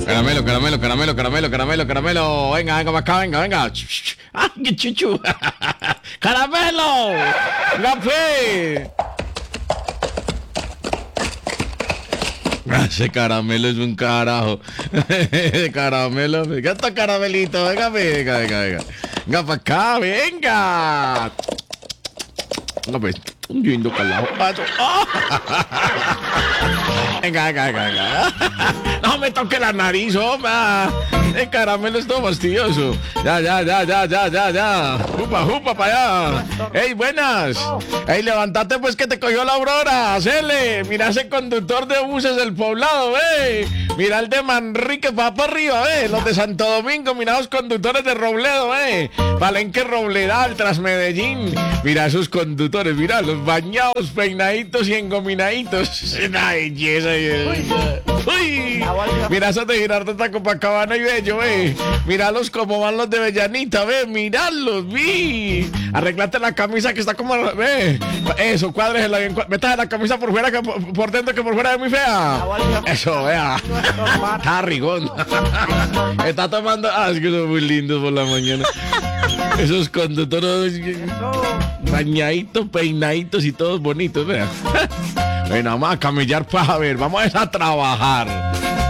Caramelo, caramelo, caramelo, caramelo, caramelo, caramelo. Venga, venga, para acá, venga, venga. ¡Ay, qué chuchu! ¡Caramelo! ¡Café! Ese caramelo es un carajo. Ese caramelo. Venga, está caramelito. Venga, venga, venga, venga. Venga, para acá, venga. Venga, pues. Un lindo calajo. Venga, venga, venga, venga. No me toque la nariz, hombre. El caramelo es todo fastidioso. Ya, ya, ya, ya, ya, ya, ya. Jupa, jupa, para allá. Ey, buenas. Ey, levántate pues que te cogió la aurora. Hacele. Mira ese conductor de buses del poblado, Mira el de Manrique, va para arriba, Los de Santo Domingo, mira los conductores de Robledo, Palenque, Robledal, Transmedellín. Mira esos conductores, mira los bañados, peinaditos y engominaditos. Una belleza. Uy, mira esos de Girardot, Copacabana y Bello, Míralos como van los de Bellanita, míralos, Arreglate la camisa que está como, Eso, cuádresela bien, métase la camisa por fuera, que por dentro, que por fuera es muy fea. Eso, vea. Está rigón. Está tomando. Es que son muy lindos por la mañana. Esos conductores bañaditos, peinaditos y todos bonitos, vea. Bueno, vamos a camellar para ver, vamos a trabajar.